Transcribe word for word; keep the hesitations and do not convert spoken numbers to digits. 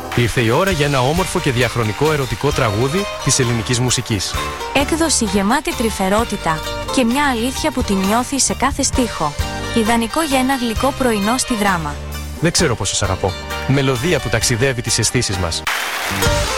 Ήρθε η ώρα για ένα όμορφο και διαχρονικό ερωτικό τραγούδι της ελληνικής μουσικής. Έκδοση γεμάτη τρυφερότητα και μια αλήθεια που την νιώθει σε κάθε στίχο. Ιδανικό για ένα γλυκό πρωινό στη Δράμα. Δεν ξέρω πόσο σ' αγαπώ. Μελωδία που ταξιδεύει τις αισθήσεις μας.